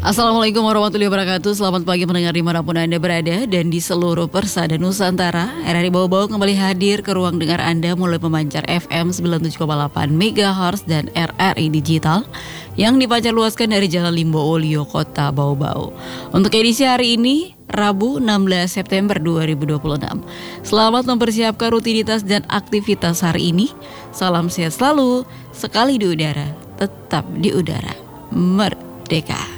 Assalamualaikum warahmatullahi wabarakatuh. Selamat pagi pendengar dimanapun Anda berada dan di seluruh persada Nusantara. RRI Bau-Bau kembali hadir ke ruang dengar Anda mulai pemancar FM 97,8 MHz dan RRI Digital yang dipancar luaskan dari Jalan Limbo Olio, Kota Bau-Bau. Untuk edisi hari ini, Rabu 16 September 2026. Selamat mempersiapkan rutinitas dan aktivitas hari ini. Salam sehat selalu, sekali di udara, tetap di udara. Merdeka.